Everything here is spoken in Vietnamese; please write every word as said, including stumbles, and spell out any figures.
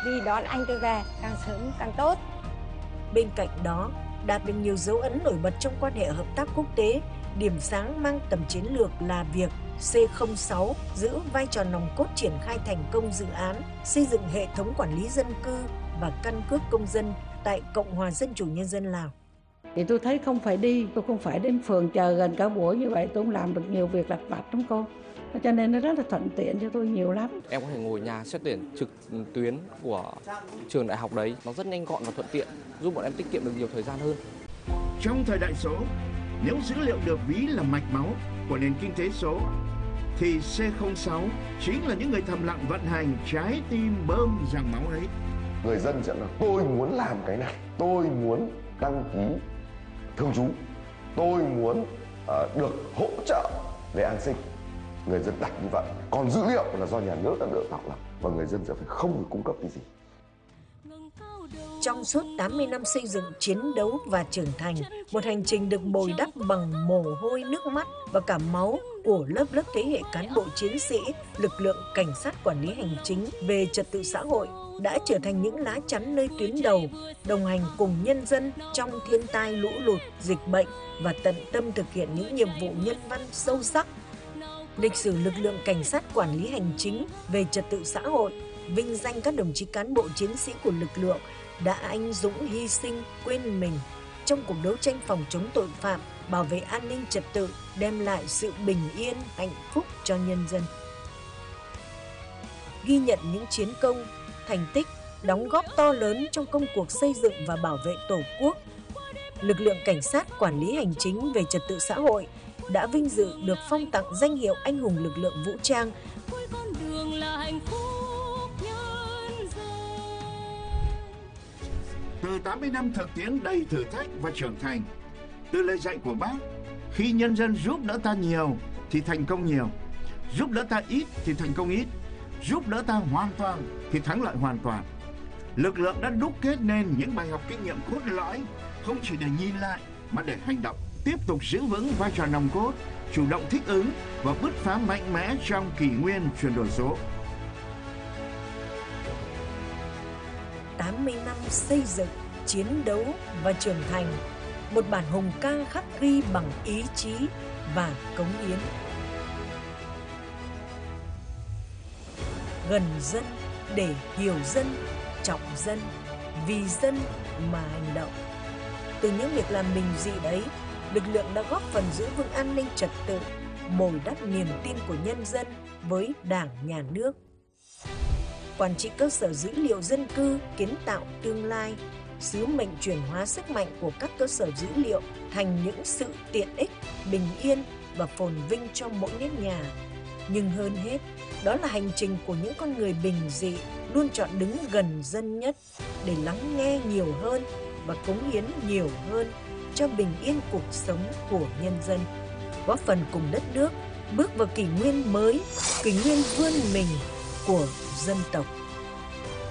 vì đón anh trở về càng sớm càng tốt. Bên cạnh đó, đạt được nhiều dấu ấn nổi bật trong quan hệ hợp tác quốc tế, điểm sáng mang tầm chiến lược là việc C không sáu giữ vai trò nòng cốt triển khai thành công dự án xây dựng hệ thống quản lý dân cư và căn cước công dân tại Cộng hòa Dân chủ Nhân dân Lào. Thì tôi thấy không phải đi, tôi không phải đến phường chờ gần cả buổi như vậy, tôi cũng làm được nhiều việc lặt vặt lắm cô. Cho nên nó rất là thuận tiện cho tôi nhiều lắm. Em có thể ngồi nhà xét tuyển trực tuyến của trường đại học đấy, nó rất nhanh gọn và thuận tiện, giúp bọn em tiết kiệm được nhiều thời gian hơn. Trong thời đại số, nếu dữ liệu được ví là mạch máu của nền kinh tế số, thì C không sáu chính là những người thầm lặng vận hành trái tim bơm dòng máu ấy. Người dân sẽ nói tôi muốn làm cái này, tôi muốn đăng ký thường trú, tôi muốn uh, được hỗ trợ về an sinh. Người dân đặt như vậy, còn dữ liệu là do nhà nước đã được tạo lập và người dân sẽ phải không được cung cấp cái gì. Trong suốt tám mươi năm xây dựng, chiến đấu và trưởng thành, một hành trình được bồi đắp bằng mồ hôi, nước mắt và cả máu của lớp lớp thế hệ cán bộ chiến sĩ, lực lượng cảnh sát quản lý hành chính về trật tự xã hội đã trở thành những lá chắn nơi tuyến đầu, đồng hành cùng nhân dân trong thiên tai lũ lụt, dịch bệnh và tận tâm thực hiện những nhiệm vụ nhân văn sâu sắc. Lịch sử lực lượng cảnh sát quản lý hành chính về trật tự xã hội vinh danh các đồng chí cán bộ chiến sĩ của lực lượng đã anh dũng hy sinh quên mình trong cuộc đấu tranh phòng chống tội phạm, bảo vệ an ninh trật tự, đem lại sự bình yên, hạnh phúc cho nhân dân. Ghi nhận những chiến công, thành tích, đóng góp to lớn trong công cuộc xây dựng và bảo vệ Tổ quốc, lực lượng cảnh sát quản lý hành chính về trật tự xã hội đã vinh dự được phong tặng danh hiệu anh hùng lực lượng vũ trang. Từ tám mươi năm thực tiễn đầy thử thách và trưởng thành, từ lời dạy của Bác, khi nhân dân giúp đỡ ta nhiều thì thành công nhiều, giúp đỡ ta ít thì thành công ít, giúp đỡ ta hoàn toàn thì thắng lợi hoàn toàn. Lực lượng đã đúc kết nên những bài học kinh nghiệm cốt lõi, không chỉ để nhìn lại mà để hành động, tiếp tục giữ vững vai trò nòng cốt, chủ động thích ứng và bứt phá mạnh mẽ trong kỷ nguyên chuyển đổi số. tám mươi năm xây dựng, chiến đấu và trưởng thành, một bản hùng ca khắc ghi bằng ý chí và cống hiến. Gần dân để hiểu dân, trọng dân, vì dân mà hành động. Từ những việc làm bình dị đấy, lực lượng đã góp phần giữ vững an ninh trật tự, bồi đắp niềm tin của nhân dân với Đảng, Nhà nước. Quản trị cơ sở dữ liệu dân cư, kiến tạo tương lai, sứ mệnh chuyển hóa sức mạnh của các cơ sở dữ liệu thành những sự tiện ích, bình yên và phồn vinh cho mỗi nếp nhà. Nhưng hơn hết, đó là hành trình của những con người bình dị, luôn chọn đứng gần dân nhất để lắng nghe nhiều hơn và cống hiến nhiều hơn cho bình yên cuộc sống của nhân dân, góp phần cùng đất nước bước vào kỷ nguyên mới, kỷ nguyên vươn mình của dân tộc.